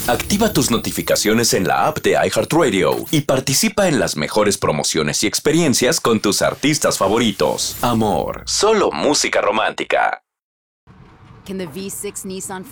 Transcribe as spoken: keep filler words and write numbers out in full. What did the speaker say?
Activa tus notificaciones en la app de iHeartRadio y participa en las mejores promociones y experiencias con tus artistas favoritos. Amor, solo música romántica. Can the V six Nissan